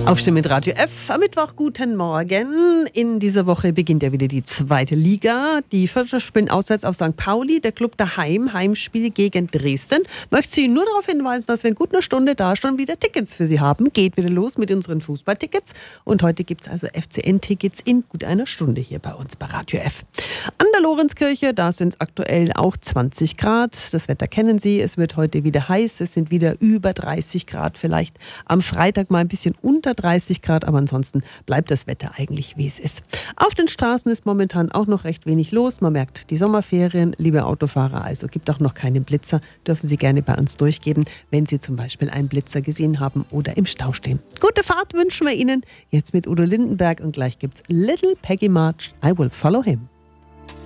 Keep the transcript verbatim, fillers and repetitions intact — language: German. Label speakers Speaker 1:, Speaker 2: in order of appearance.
Speaker 1: Aufstehen mit Radio F am Mittwoch. Guten Morgen. In dieser Woche beginnt ja wieder die zweite Liga. Die Vierter spielen auswärts auf Sankt Pauli. Der Club daheim, Heimspiel gegen Dresden. Möchte Sie nur darauf hinweisen, dass wir in gut einer Stunde da schon wieder Tickets für Sie haben. Geht wieder los mit unseren Fußballtickets. Und heute gibt es also F C N-Tickets in gut einer Stunde hier bei uns bei Radio F. An der Lorenzkirche, da sind es aktuell auch zwanzig Grad. Das Wetter kennen Sie. Es wird heute wieder heiß. Es sind wieder über dreißig Grad. Vielleicht am Freitag mal ein bisschen unter dreißig Grad, aber ansonsten bleibt das Wetter eigentlich, wie es ist. Auf den Straßen ist momentan auch noch recht wenig los. Man merkt die Sommerferien, liebe Autofahrer, also gibt auch noch keinen Blitzer. Dürfen Sie gerne bei uns durchgeben, wenn Sie zum Beispiel einen Blitzer gesehen haben oder im Stau stehen. Gute Fahrt wünschen wir Ihnen jetzt mit Udo Lindenberg und gleich gibt's Little Peggy March, I Will Follow Him.